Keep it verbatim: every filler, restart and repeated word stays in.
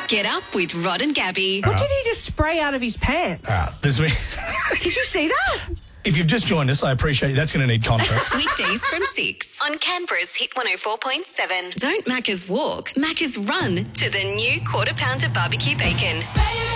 Get up with Rod and Gabby. What did he just spray out of his pants? All right, this week. Did you see that? If you've just joined us, I appreciate you. That's going to need context. Weekdays from six on Canberra's Hit one oh four point seven. Don't Macca's walk, Macca's run to the new Quarter Pounder Barbecue Bacon.